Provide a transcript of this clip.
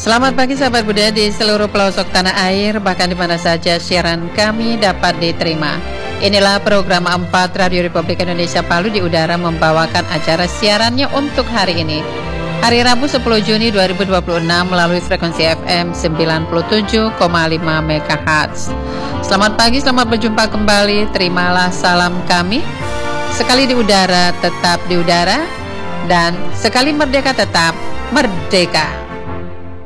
Selamat pagi sahabat budaya di seluruh pelosok tanah air, bahkan di mana saja siaran kami dapat diterima. Inilah program 4 Radio Republik Indonesia Palu di udara membawakan acara siarannya untuk hari ini. Hari Rabu 10 Juni 2026 melalui frekuensi FM 97,5 MHz. Selamat pagi, selamat berjumpa kembali. Terimalah salam kami. Sekali di udara, tetap di udara. Dan sekali merdeka, tetap merdeka.